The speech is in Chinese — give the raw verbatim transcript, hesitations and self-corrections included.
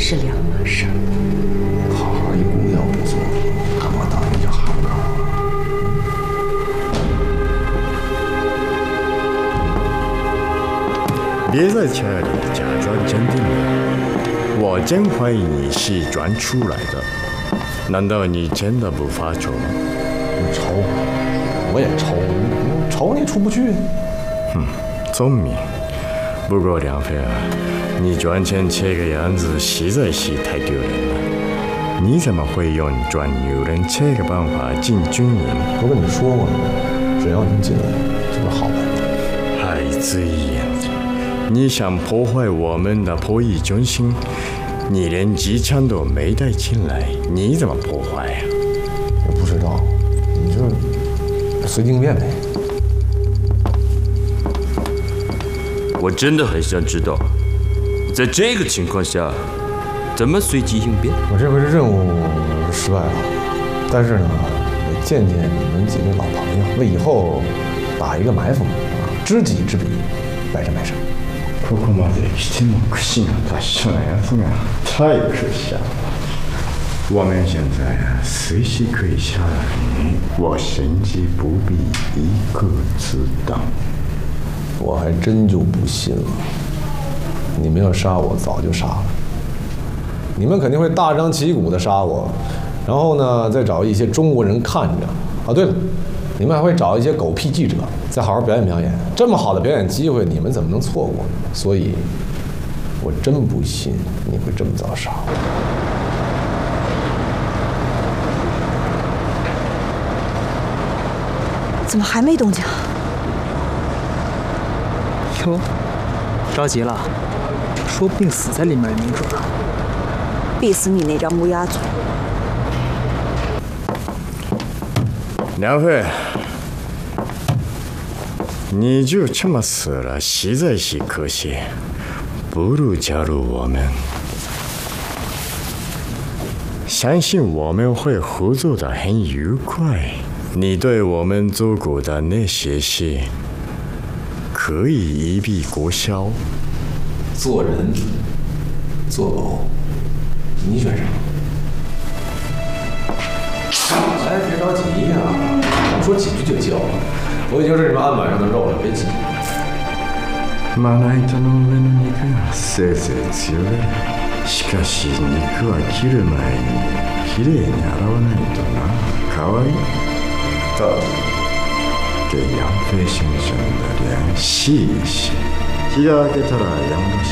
是两码事儿。 好好一姑娘不做，干嘛当人家行高啊？别在家里假装镇定了，我真怀疑你是装出来的。难道你真的不发愁吗？ 你愁，我也愁，愁你出不去。 哼，聪明。不过梁飞啊，你赚钱这个样子实在是太丢人了。你怎么会用赚女人这个办法进军营？ 我跟你说过了，只要你进来，就是好办法。 孩子眼睛，你想破坏我们的破译中心？你连机枪都没带进来，你怎么破坏呀？ 我不知道，你就随机应变呗。 我真的很想知道，在这个情况下，怎么随机应变？ 我这回任务失败了，但是呢，也见见你们几位老朋友，为以后打一个埋伏啊，知己知彼，百战百胜。 ここまで来ても口が達者なやつが太可笑了。我们现在啊，随时可以下来，我甚至不必一个子弹。 我还真就不信了，你们要杀我，早就杀了。你们肯定会大张旗鼓的杀我，然后呢，再找一些中国人看着。啊，对了，你们还会找一些狗屁记者，再好好表演表演。这么好的表演机会，你们怎么能错过？所以，我真不信你会这么早杀我。 怎么还没动静？ 哟，着急了，说不定死在里面也没准儿。 逼死你那张乌鸦嘴！ 梁飞，你就这么死了，实在是可惜。不如加入我们，相信我们会合作的很愉快。你对我们做过的那些事，可以一笔勾销。 做人，做狗，你选啥？哎，别着急呀、啊，说几句就叫。我已经是你们案板上的肉了，别急。 まな板の上の肉がせいぜい強い。しかし肉は切る前にきれいに洗わないとな。かわいい。到底给杨飞先生的联系一些。日が明けたら山